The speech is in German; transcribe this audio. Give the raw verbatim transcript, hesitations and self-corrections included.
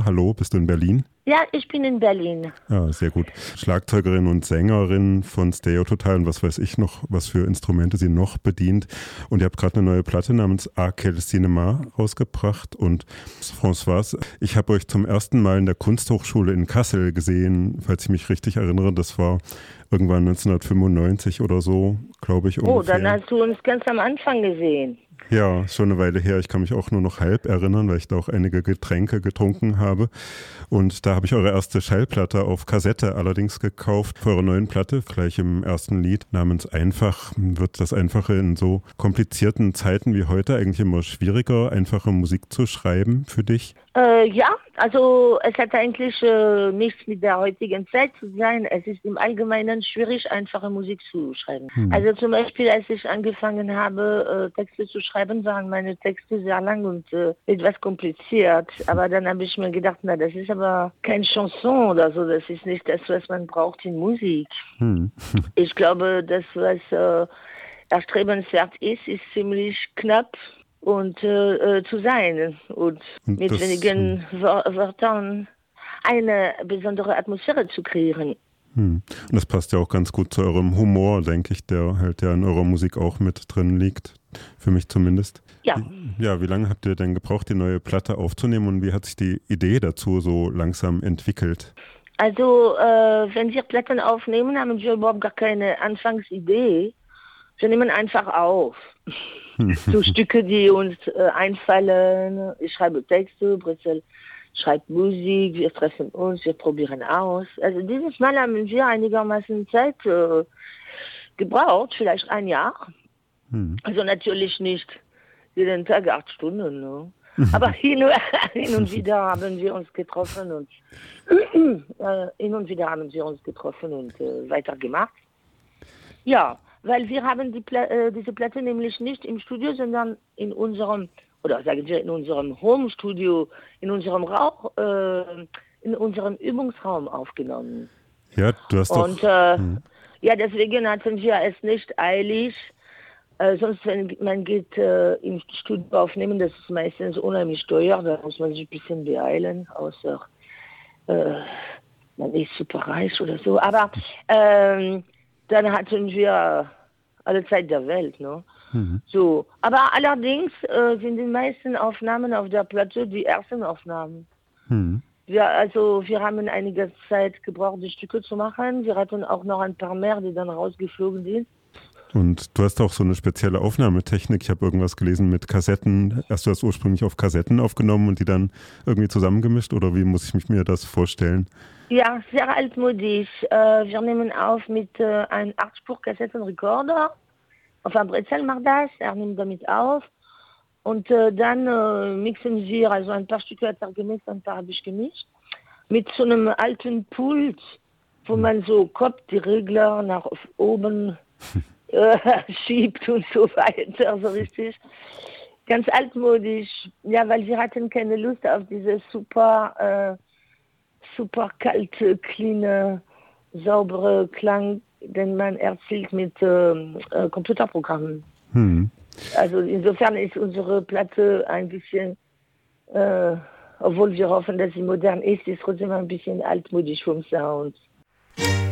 hallo, bist du in Berlin? Ja, ich bin in Berlin. Ja, sehr gut. Schlagzeugerin und Sängerin von Stereo Total und was weiß ich noch, was für Instrumente sie noch bedient. Und ihr habt gerade eine neue Platte namens À quel Cinéma rausgebracht. Und Françoise, ich habe euch zum ersten Mal in der Kunsthochschule in Kassel gesehen, falls ich mich richtig erinnere. Das war irgendwann neunzehnhundertfünfundneunzig oder so, glaube ich, ungefähr. Oh, dann hast du uns ganz am Anfang gesehen. Ja, schon eine Weile her. Ich kann mich auch nur noch halb erinnern, weil ich da auch einige Getränke getrunken habe. Und da habe ich eure erste Schallplatte auf Kassette allerdings gekauft. Für eure neuen Platte, gleich im ersten Lied namens Einfach, wird das Einfache in so komplizierten Zeiten wie heute eigentlich immer schwieriger, einfache Musik zu schreiben für dich? Äh, ja, also es hat eigentlich äh, nichts mit der heutigen Zeit zu sein. Es ist im Allgemeinen schwierig, einfache Musik zu schreiben. Hm. Also zum Beispiel, als ich angefangen habe, äh, Texte zu schreiben, waren meine Texte sehr lang und äh, etwas kompliziert. Aber dann habe ich mir gedacht, na, das ist aber kein Chanson oder so. Das ist nicht das, was man braucht in Musik. Hm. Ich glaube, das, was äh, erstrebenswert ist, ist ziemlich knapp und äh, zu sein und, und mit das, wenigen Wörtern eine besondere Atmosphäre zu kreieren. Hm. Und das passt ja auch ganz gut zu eurem Humor, denke ich, der halt ja in eurer Musik auch mit drin liegt, für mich zumindest. Ja. Ja, wie lange habt ihr denn gebraucht, die neue Platte aufzunehmen und wie hat sich die Idee dazu so langsam entwickelt? Also, äh, wenn wir Platten aufnehmen, haben wir überhaupt gar keine Anfangsidee. Wir nehmen einfach auf. So Stücke, die uns äh, einfallen. Ich schreibe Texte, Brüssel schreibt Musik, wir treffen uns, wir probieren aus. Also dieses Mal haben wir einigermaßen Zeit äh, gebraucht, vielleicht ein Jahr. Hm. Also natürlich nicht jeden Tag acht Stunden. Ne? Aber hin, hin und wieder haben wir uns getroffen und äh, hin und wieder haben wir uns getroffen und äh, weitergemacht. Ja. Weil wir haben die Pla- äh, diese Platte nämlich nicht im Studio, sondern in unserem, oder sagen wir in unserem Home-Studio, in unserem Rauch, äh, in unserem Übungsraum aufgenommen. Ja, du hast doch... Und äh, hm. ja, deswegen hatten wir es nicht eilig. Äh, sonst, wenn man geht äh, im Studio aufnehmen, das ist meistens unheimlich teuer, da muss man sich ein bisschen beeilen, außer äh, man ist super reich oder so. Aber ähm, dann hatten wir alle Zeit der Welt, ne? Mhm. So. Aber allerdings äh, sind die meisten Aufnahmen auf der Platte die ersten Aufnahmen. Mhm. Wir, also wir haben einige Zeit gebraucht, die Stücke zu machen. Wir hatten auch noch ein paar mehr, die dann rausgeflogen sind. Und du hast auch so eine spezielle Aufnahmetechnik. Ich habe irgendwas gelesen mit Kassetten. Hast du das ursprünglich auf Kassetten aufgenommen und die dann irgendwie zusammengemischt? Oder wie muss ich mir das vorstellen? Ja, sehr altmodisch. Äh, wir nehmen auf mit äh, einem acht-Spur-Kassettenrekorder. Enfin, Brezel macht das, er nimmt damit auf. Und äh, dann äh, mixen wir, also ein paar Stücke hat er gemixt, ein paar habe ich gemischt. Mit so einem alten Pult, wo man so Kopf, die Regler nach oben äh, schiebt und so weiter, so richtig. Ganz altmodisch. Ja, weil wir hatten keine Lust auf diese super... Äh, super kalte, cleane, saubere Klang, den man erzielt mit äh, äh, Computerprogrammen. Hm. Also insofern ist unsere Platte ein bisschen, äh, obwohl wir hoffen, dass sie modern ist, ist trotzdem ein bisschen altmodisch vom Sound.